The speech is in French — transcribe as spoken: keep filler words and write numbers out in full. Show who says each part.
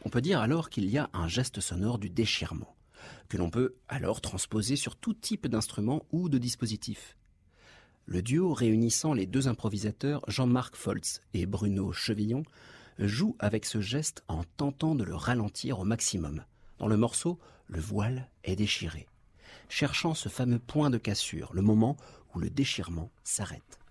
Speaker 1: On peut dire alors qu'il y a un geste sonore du déchirement, que l'on peut alors transposer sur tout type d'instrument ou de dispositif. Le duo réunissant les deux improvisateurs Jean-Marc Foltz et Bruno Chevillon joue avec ce geste en tentant de le ralentir au maximum. Dans le morceau, le voile est déchiré, cherchant ce fameux point de cassure, le moment où le déchirement s'arrête.